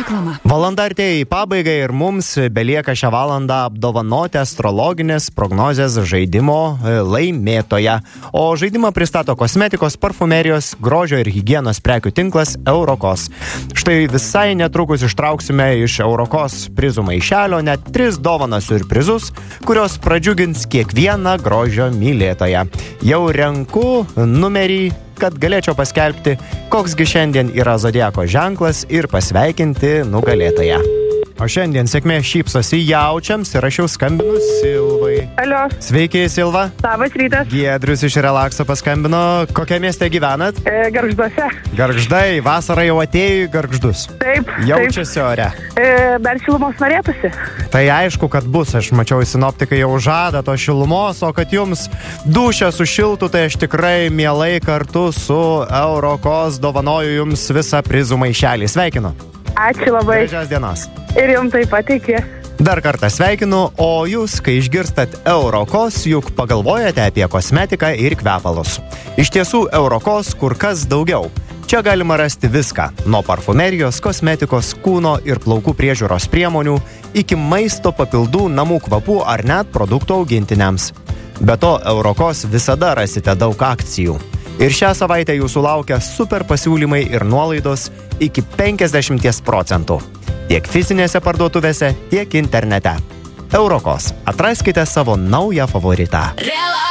Reklama. Valanda artėja į pabaigą ir mums belieka šią valandą apdovanoti astrologinės prognozės žaidimo laimėtoją. O žaidimą pristato kosmetikos, parfumerijos, grožio ir higienos prekių tinklas Eurokos. Štai visai netrukus ištrauksime iš Eurokos prizų maišelio net 3 dovanas ir prizus, kurios pradžiugins kiekvieną grožio mylėtoją. Jau renku numerį, kad galėčiau paskelbti, koksgi šiandien yra zodiako ženklas ir pasveikinti nugalėtoją. O šiandien sėkmė šypsosi jaučiams ir aš jau skambinu Silvai. Alio. Sveiki, Silva. Labas rytas. Giedrius iš Relakso paskambino. Kokiame mieste gyvenat? Gargžduose. Gargždai, vasara jau atėjo į Gargždus. Taip. Jaučiasi ore. Dar šilumos norėtųsi. Tai aišku, kad bus. Aš mačiau, sinoptikai jau žada to šilumos, o kad jums dūšia sušiltų, tai aš tikrai mielai kartu su Eurokos dovanoju jums visą prizų maišelį. Sveikinu. Ačiū labai. Gražios dienos. Ir jums taip pat iki. Dar kartą sveikinu, o jūs, kai išgirstat Eurokos, juk pagalvojate apie kosmetiką ir kvepalus. Iš tiesų, Eurokos kur kas daugiau. Čia galima rasti viską, nuo parfumerijos, kosmetikos, kūno ir plaukų priežiūros priemonių, iki maisto papildų, namų kvapų ar net produktų augintiniams. Be to, Eurokos visada rasite daug akcijų. Ir šią savaitę jūsų laukia super pasiūlymai ir nuolaidos iki 50%. Tiek fizinėse parduotuvėse, tiek internete. Eurokos. Atraskite savo naują favoritą.